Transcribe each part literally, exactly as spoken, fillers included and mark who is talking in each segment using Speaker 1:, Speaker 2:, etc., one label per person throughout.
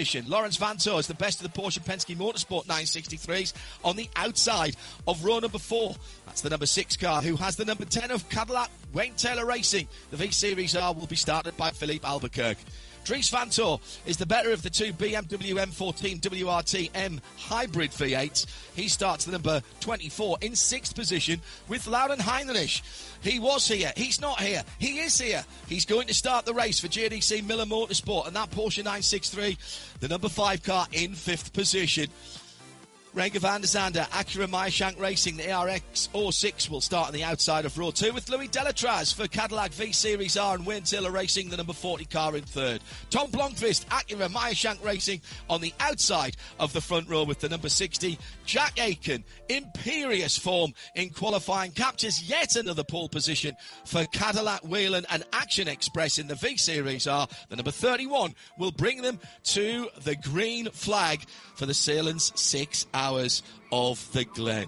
Speaker 1: position. Lawrence Vantor is the best of the Porsche Penske Motorsport nine sixty-threes on the outside of row number four. That's the number six car, who has the number ten of Cadillac Wayne Taylor Racing. The V-Series R will be started by Philippe Albuquerque. Dries Vanthoor is the better of the two B M W M fourteen W R T M hybrid V eights. He starts the number twenty-four in sixth position with Laurens Heinrich. He was here. He's not here. He is here. He's going to start the race for J D C Miller Motorsport, and that Porsche nine sixty-three, the number five car, in fifth position. Renger van der Zande, Acura Meyershank Racing, the A R X oh six will start on the outside of row two with Louis Delatraz for Cadillac V-Series R and Wayne Taylor Racing, the number forty car, in third. Tom Blomqvist, Acura Meyershank Racing on the outside of the front row with the number sixty. Jack Aitken, imperious form in qualifying, captures yet another pole position for Cadillac Whelen and Action Express in the V-Series R. The number thirty-one will bring them to the green flag for the Sahlen's six hours of the Glen.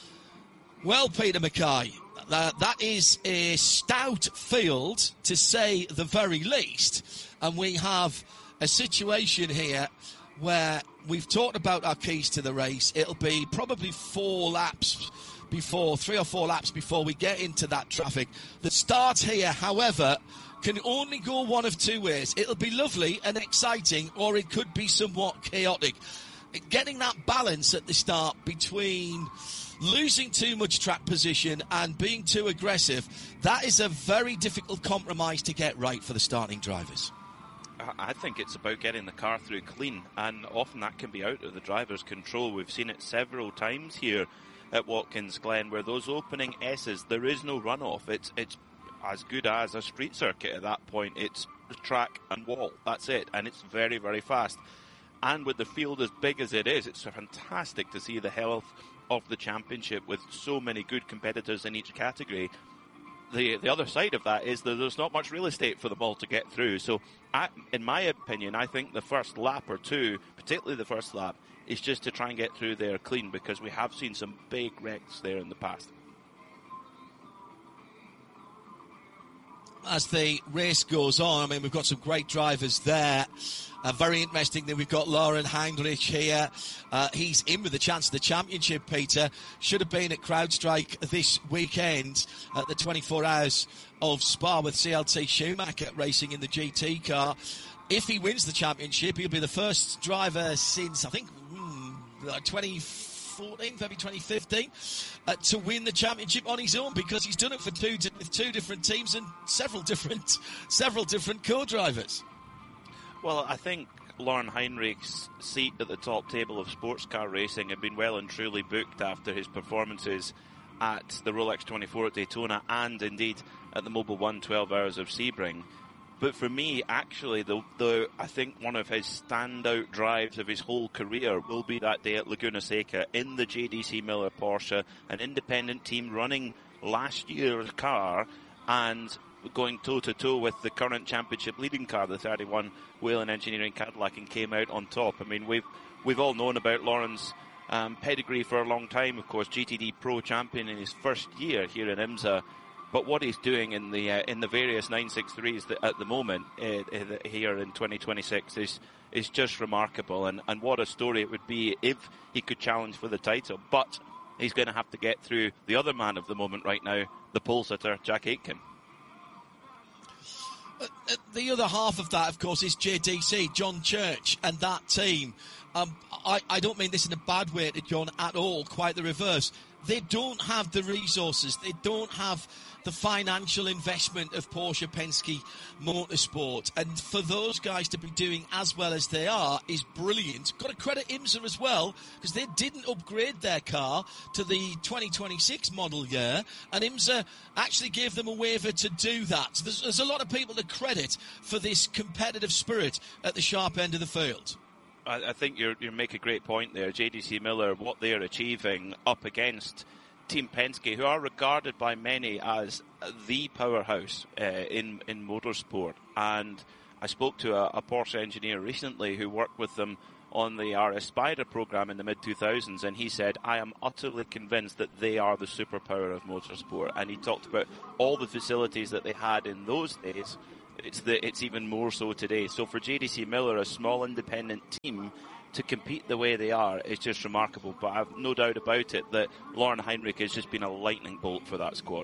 Speaker 1: Well, Peter Mackay, uh, that is a stout field, to say the very least. And we have a situation here where we've talked about our keys to the race. It'll be probably four laps before, three or four laps before we get into that traffic. The start here, however, can only go one of two ways. It'll be lovely and exciting, or it could be somewhat chaotic. Getting that balance at the start between losing too much track position and being too aggressive, that is a very difficult compromise to get right for the starting drivers.
Speaker 2: I think it's about getting the car through clean, and often that can be out of the driver's control. We've seen it several times here at Watkins Glen, where those opening S's, there is no runoff. It's it's as good as a street circuit at that point. It's track and wall. That's it, and it's very, very fast. And with the field as big as it is, it's fantastic to see the health of the championship with so many good competitors in each category. The the other side of that is that there's not much real estate for them all to get through. So, I, in my opinion, I think the first lap or two, particularly the first lap, is just to try and get through there clean, because we have seen some big wrecks there in the past.
Speaker 1: As the race goes on, I mean, we've got some great drivers there. Uh, very interesting that we've got Laurens Heinrich here. Uh, he's in with a chance of the championship, Peter. Should have been at CrowdStrike this weekend at the twenty-four hours of Spa with C L T Schumacher racing in the G T car. If he wins the championship, he'll be the first driver since, I think, mm, twenty fourteen, maybe twenty fifteen, uh, to win the championship on his own, because he's done it for two with two different teams and several different several different co-drivers.
Speaker 2: Well, I think Laurens Heinrich's seat at the top table of sports car racing had been well and truly booked after his performances at the Rolex twenty-four at Daytona and indeed at the Mobil one twelve hours of Sebring. But for me, actually, the, the I think one of his standout drives of his whole career will be that day at Laguna Seca in the J D C Miller Porsche, an independent team running last year's car and going toe-to-toe with the current championship leading car, the thirty-one Whelen Engineering Cadillac, and came out on top. I mean, we've we've all known about Laurens' um, pedigree for a long time, of course, G T D Pro champion in his first year here in IMSA. But what he's doing in the uh, in the various nine sixty-threes that at the moment uh, here in twenty twenty-six is is just remarkable, and, and what a story it would be if he could challenge for the title. But he's going to have to get through the other man of the moment right now, the pole sitter, Jack Aitken.
Speaker 1: Uh, uh, the other half of that, of course, is J D C, John Church, and that team. Um, I, I don't mean this in a bad way to John at all, quite the reverse. They don't have the resources, they don't have the financial investment of Porsche Penske Motorsport, and for those guys to be doing as well as they are is brilliant. Got to credit IMSA as well, because they didn't upgrade their car to the twenty twenty-six model year, and IMSA actually gave them a waiver to do that. So there's, there's a lot of people to credit for this competitive spirit at the sharp end of the field.
Speaker 2: I, I think you you make a great point there. J D C Miller, what they're achieving up against Team Penske, who are regarded by many as the powerhouse uh, in in motorsport. And I spoke to a, a Porsche engineer recently who worked with them on the R S Spider program in the mid two thousands, and he said, I am utterly convinced that they are the superpower of motorsport. And he talked about all the facilities that they had in those days it's the it's even more so today. So for J D C Miller, a small independent team, to compete the way they are is just remarkable. But I've no doubt about it that Lauren Heinrich has just been a lightning bolt for that squad.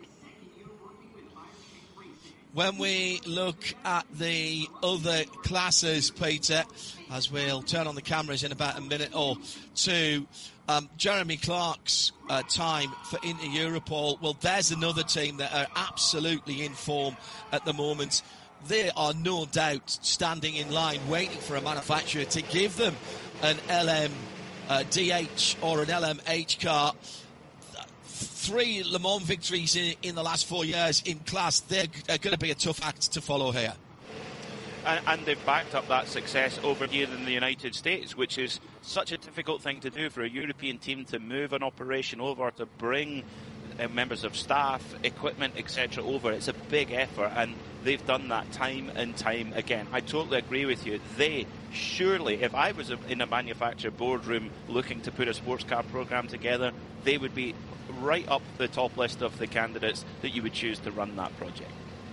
Speaker 1: When we look at the other classes, Peter, as we'll turn on the cameras in about a minute or two, um, Jeremy Clark's uh, time for Inter Europol, well, there's another team that are absolutely in form at the moment. They are no doubt standing in line, waiting for a manufacturer to give them an L M D H or an L M H car. Three Le Mans victories in, in the last four years in class. They're, they're going to be a tough act to follow here.
Speaker 2: And, and they've backed up that success over here in the United States, which is such a difficult thing to do for a European team to move an operation over, to bring uh, members of staff, equipment, et cetera over. It's a big effort, and they've done that time and time again. I totally agree with you. They surely, if I was in a manufacturer boardroom looking to put a sports car program together, they would be right up the top list of the candidates that you would choose to run that project.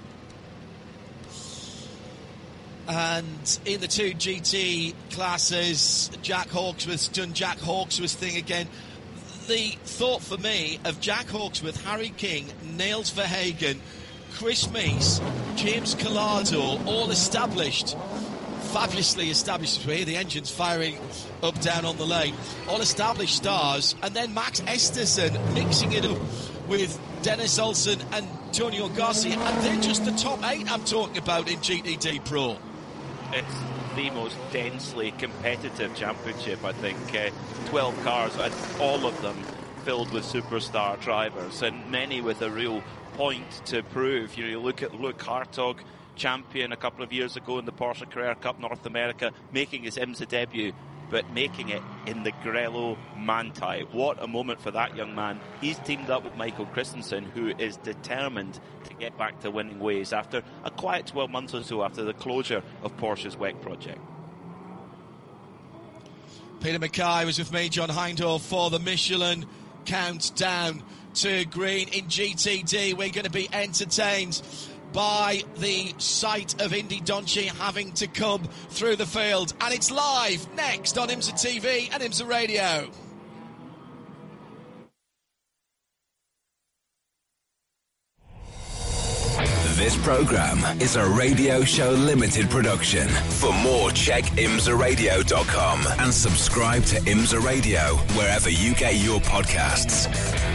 Speaker 1: And in the two G T classes, Jack Hawksworth's done Jack Hawksworth's thing again. The thought for me of Jack Hawksworth, Harry King, Niels Verhagen, Chris Meese, James Collado, all established, fabulously established. We hear the engines firing up, down on the lane. All established stars. And then Max Esterson mixing it up with Dennis Olsen and Antonio Garcia. And they're just the top eight I'm talking about in G T D Pro.
Speaker 2: It's the most densely competitive championship, I think. Uh, twelve cars, and all of them filled with superstar drivers, and many with a real point to prove. You know, you look at Luke Hartog, champion a couple of years ago in the Porsche Carrera Cup North America, making his IMSA debut, but making it in the Grello Manthey. What a moment for that young man. He's teamed up with Michael Christensen, who is determined to get back to winning ways after a quiet twelve months or so after the closure of Porsche's W E C project.
Speaker 1: Peter Mackay was with me, John Hindhaugh, for the Michelin Countdown to Green. In G T D, we're going to be entertained by the sight of Indy Dontje having to come through the field. And it's live next on IMSA T V and IMSA Radio.
Speaker 3: This program is a Radio Show Limited production. For more, check imsa radio dot com and subscribe to IMSA Radio wherever you get your podcasts.